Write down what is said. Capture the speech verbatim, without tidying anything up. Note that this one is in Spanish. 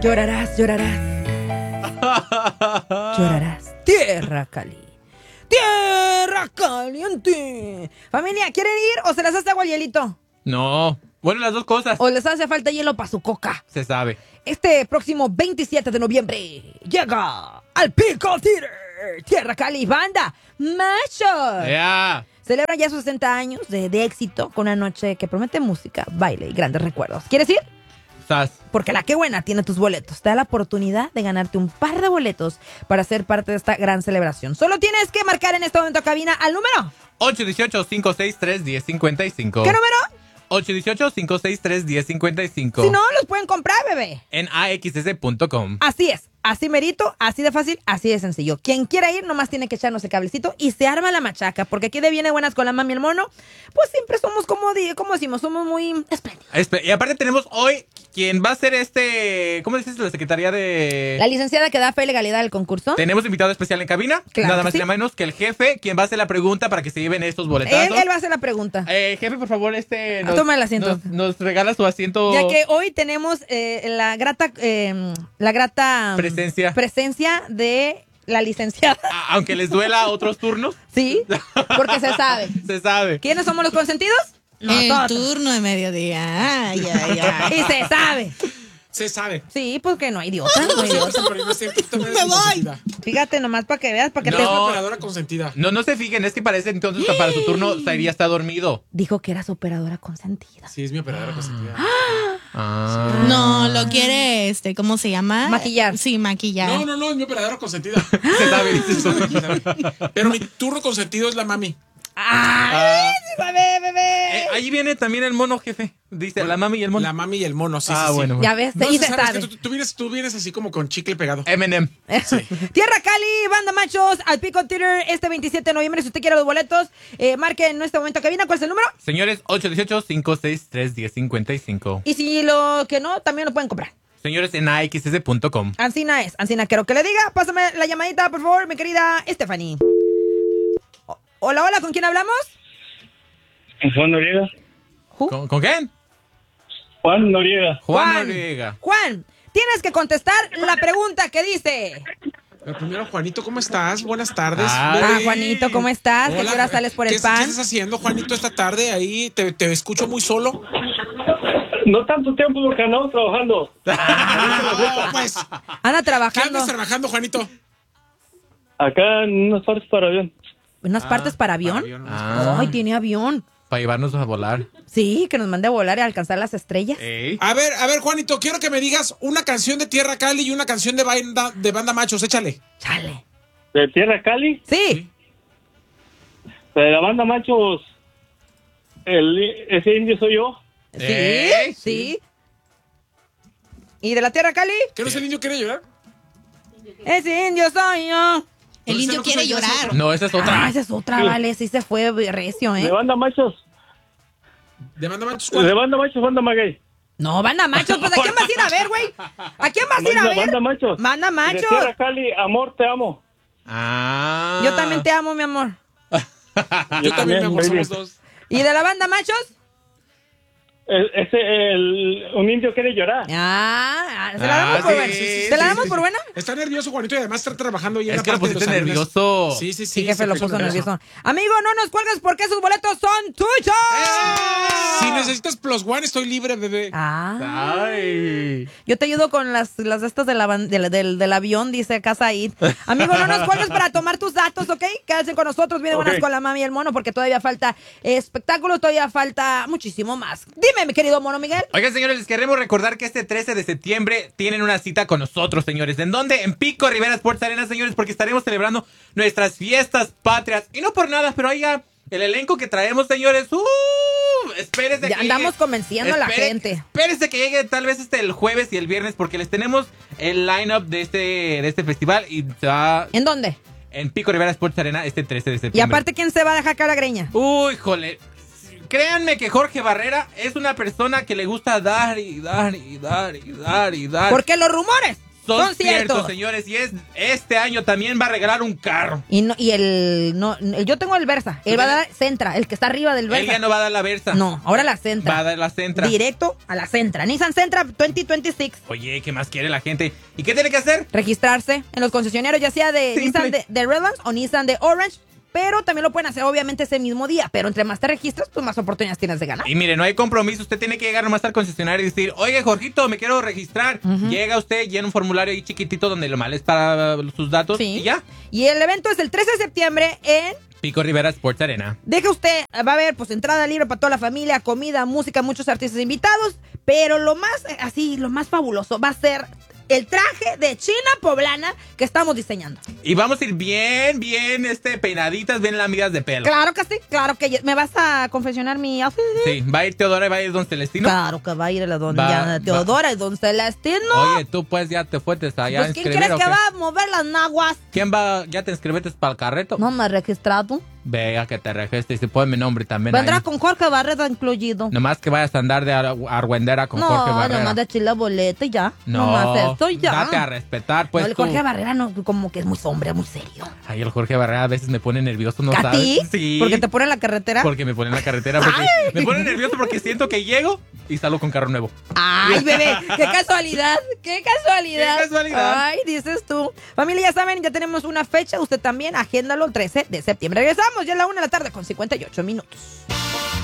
Llorarás, llorarás. Llorarás. Tierra Cali. Tierra caliente. Familia, ¿quieren ir o se les hace agua el hielito? No. Bueno, las dos cosas. ¿O les hace falta hielo para su coca? Se sabe. Este próximo veintisiete de noviembre llega al Pico Theater. Tierra Cali, banda Machos. Yeah. Celebran ya sus sesenta años de, de éxito con una noche que promete música, baile y grandes recuerdos. ¿Quieres ir? Sas. Porque la Qué Buena tiene tus boletos. Te da la oportunidad de ganarte un par de boletos para ser parte de esta gran celebración. Solo tienes que marcar en este momento cabina al número ocho uno ocho, cinco seis tres, uno cero cinco cinco. ¿Qué número? ocho uno ocho, cinco seis tres, uno cero cinco cinco. Si no, los pueden comprar, bebé. En a x s punto com. Así es. Así merito, así de fácil, así de sencillo. Quien quiera ir, nomás tiene que echarnos el cablecito y se arma la machaca. Porque aquí de Viene Buenas con la mami y el mono, pues siempre somos como, di- como decimos, somos muy espléndidos. Espe- Y aparte tenemos hoy quien va a ser este... ¿Cómo dices? La Secretaría de... La licenciada que da fe y legalidad al concurso. Tenemos invitado especial en cabina. Claro Nada que más sí. y nada menos que el jefe, quien va a hacer la pregunta para que se lleven estos Él, boletazos. él va a hacer la pregunta. Eh, jefe, por favor, este... Nos, Toma el asiento. Nos, nos regala su asiento... Ya que hoy tenemos eh, la grata, eh, la grata mm, Presencia. presencia de la licenciada. A- Aunque les duela a otros turnos. Sí, porque se sabe. Se sabe. ¿Quiénes somos los consentidos? El Nosotros. turno de mediodía. Ay, ay, ay. Y se sabe. Se sabe. Sí, porque no hay idiota. No hay Sí, idiota. pero no es cierto, tú también Me eres mi voy. consentida. Fíjate nomás para que veas, para que No. te... Es una operadora consentida. No, no se fijen, es que parece entonces que para su turno Sairía está dormido. Dijo que era su operadora consentida. Sí, es mi operadora consentida. Ah. No, lo quiere, este, ¿cómo se llama? Maquillar. Sí, maquillar. No, no, no, es mi operadora consentida. Se sabe, dices tú. Pero mi turno consentido es la mami. ¡Ay, sí sabe, bebé! Eh, ahí viene también el mono, jefe. Dice, la mami y el mono. La mami y el mono, sí, Ah, sí, sí. bueno. Ya ves, No, y se se sabe, es sabe. que tú, tú vienes, tú vienes así como con chicle pegado. Eminem. Tierra Cali, banda machos, al Pico Theater este veintisiete de noviembre. Si usted quiere los boletos, eh, marque en este momento cabina. ¿Cuál es el número? Señores, ocho uno ocho, cinco seis tres, uno cero cinco cinco. Y si lo que no, también lo pueden comprar. Señores, en a x s punto com. Ancina es, Ancina quiero que le diga. Pásame la llamadita, por favor, mi querida Stephanie. O- hola, hola, ¿con quién hablamos? Juan Noriega. Ju- ¿Con, ¿Con quién? Juan Noriega. Juan Noriega. Juan, tienes que contestar la pregunta que dice. Pero primero, Juanito, ¿cómo estás? Buenas tardes. Ah, bebé. Ah, Juanito, ¿cómo estás? ¿Qué Hola. hora sales por ¿Qué, el pan? ¿Qué estás haciendo, Juanito, esta tarde? Ahí te, te escucho muy solo. No tanto tiempo porque andamos trabajando. Ah, pues, Anda ¿qué trabajando andas trabajando, Juanito? Acá en unas partes para avión. unas partes para avión. Para avión, Ah, Ay, tiene avión. para llevarnos a volar. Sí, que nos mande a volar y a alcanzar las estrellas. Ey. A ver, a ver, Juanito, quiero que me digas una canción de Tierra Cali y una canción de banda, de banda Machos. Échale. Chale. De Tierra Cali, Sí. de la banda Machos. El, ese indio soy yo. Sí, Ey, sí. ¿Y de la Tierra Cali? ¿Qué no es el niño quiere llorar? Ese indio soy yo. El Esa indio no quiere soy yo, esa llorar. otra. No, esa es otra. Ah, esa es otra, vale. Sí se fue recio, De ¿eh? banda Machos. ¿De banda Machos De cuál? banda Machos, banda Maguey. No, banda machos. Pues, ¿a quién vas a ir a ver, güey? ¿A quién vas a ir a Banda, ver? banda Machos. Banda De machos. Tierra Cali, amor, te amo. Ah. Yo también te amo, mi amor. Yo también, mi amor, baby. somos dos. ¿Y de la banda machos? El- ese, el, un indio quiere llorar. Ah, ¿se la damos Ah, por sí, buena? sí, ¿Se sí, la sí, damos sí. por buena? Está nervioso, Juanito, y además está trabajando ahí en Es la que lo parte de los pusiste aviones. nervioso. Sí, sí, sí. Sí, jefe, se lo puso puso nervioso. Amigo, no nos cuelgues porque sus boletos son tuyos. Si necesitas plus one, estoy libre, bebé. Ah. Ay. Yo te ayudo con las, las estas de la ban- de la- del, del avión, dice acá Said. Amigo, no nos cuelgues para tomar tus datos, ¿ok? Quédense con nosotros, viene buenas Ok. con la mami y el mono, porque todavía falta espectáculo, todavía falta muchísimo más. Dime, mi querido mono Miguel. Oigan, señores, les queremos recordar que este trece de septiembre tienen una cita con nosotros, señores. ¿En dónde? En Pico Rivera Sports Arena, señores, porque estaremos celebrando nuestras fiestas patrias. Y no por nada, pero oiga, el elenco que traemos, señores, ¡uh! Espérense Ya que andamos llegue- convenciendo a la espere- gente. Espérense que llegue tal vez este el jueves y el viernes, porque les tenemos el line-up de este, de este festival y se va ¿En dónde? en Pico Rivera Sports Arena este trece de septiembre. Y aparte, ¿quién se va a dejar acá la greña? Uy, jole. Créanme que Jorge Barrera es una persona que le gusta dar y dar y dar y dar y dar. Porque los rumores Son Son ciertos, ciertos. señores. Y es este año también va a regalar un carro. Y no, y el no, el- yo tengo el Versa. Él va a dar Sentra, el que está arriba del Versa. Él ya no va a dar la Versa. No, ahora la Sentra. Va a dar la Sentra. Directo a la Sentra. Nissan Sentra veinte veintiséis. Oye, ¿qué más quiere la gente? ¿Y qué tiene que hacer? Registrarse en los concesionarios, ya sea de Simple. Nissan de, de Redlands o Nissan de Orange. Pero también lo pueden hacer, obviamente, ese mismo día. Pero entre más te registras, pues más oportunidades tienes de ganar. Y mire, no hay compromiso. Usted tiene que llegar nomás al concesionario y decir, oye, Jorgito, me quiero registrar. Llega usted, llena un formulario ahí chiquitito donde lo mal es para sus datos Sí. y ya. Y el evento es el trece de septiembre en... Pico Rivera Sports Arena. Deje usted, va a haber pues entrada libre para toda la familia, comida, música, muchos artistas invitados. Pero lo más, eh, así, lo más fabuloso va a ser el traje de China poblana que estamos diseñando. Y vamos a ir bien, bien, este, peinaditas, bien lamidas de pelo. Claro que sí, claro que... ¿Me vas a confeccionar mi outfit? Sí, va a ir Teodora y va a ir Don Celestino. Claro que va a ir la don Va- Diana Teodora y don Celestino. Oye, tú pues ya te fuiste allá Pues, a ¿quién inscribir, crees ¿o que qué? va a mover las naguas? ¿Quién va? ¿Ya te inscribiste para el carreto? No me he registrado. Vea que te registres y pon mi nombre también Vendrá ahí. con Jorge Barrera incluido. Nomás que vayas a andar de ar- argüendera con Jorge No, Barrera. nomás de chile boleta y ya. No, Nomás esto y ya. date a respetar, pues no, el tú. Jorge Barrera no, como que es muy hombre, muy serio. Ay, el Jorge Barrera a veces me pone nervioso, ¿no ¿A sabes? ti? Sí. Porque te pone en la carretera. Porque me pone en la carretera, porque Ay. me pone nervioso porque siento que llego y salgo con carro nuevo. Ay, bebé, qué casualidad, qué casualidad. Qué casualidad. Ay, dices tú. Familia, ya saben, ya tenemos una fecha. Usted también, agéndalo el trece de septiembre. Regresamos ya a la una de la tarde con cincuenta y ocho minutos.